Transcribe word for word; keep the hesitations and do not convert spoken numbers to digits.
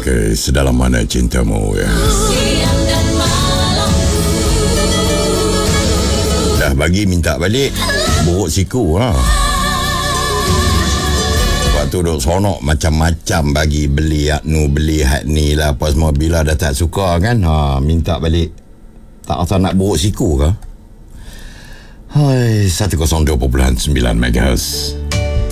Okey, sedalam mana cintamu ya. Dah bagi minta balik, buruk siku ha. Waktu duk sonok macam-macam bagi beli nu beli hat ni lah apa semua, bila dah tak suka kan ha, minta balik. Tak rasa nak buruk siku ke? Hai, seratus dua perpuluhan sembilan megahertz.